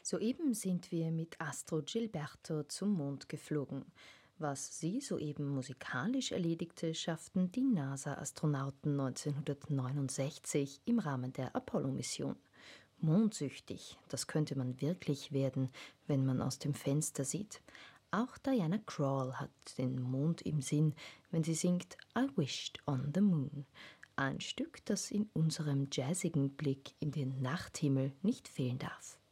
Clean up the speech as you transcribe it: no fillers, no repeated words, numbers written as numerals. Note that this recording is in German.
Soeben sind wir mit Astro Gilberto zum Mond geflogen. Was sie soeben musikalisch erledigte, schafften die NASA-Astronauten 1969 im Rahmen der Apollo-Mission. Mondsüchtig, das könnte man wirklich werden, wenn man aus dem Fenster sieht. Auch Diana Krall hat den Mond im Sinn, wenn sie singt I wished on the moon. Ein Stück, das in unserem jazzigen Blick in den Nachthimmel nicht fehlen darf.